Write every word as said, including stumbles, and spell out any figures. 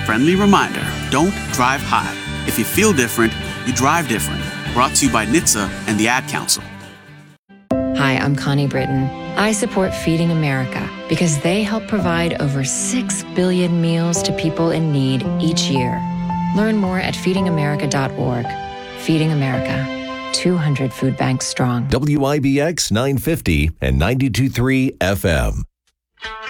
Friendly reminder, don't drive high. If you feel different, you drive different. Brought to you by N H T S A and the Ad Council. Hi, I'm Connie Britton. I support Feeding America because they help provide over six billion meals to people in need each year. Learn more at feeding america dot org. Feeding America, two hundred food banks strong. W I B X nine fifty and ninety-two point three F M.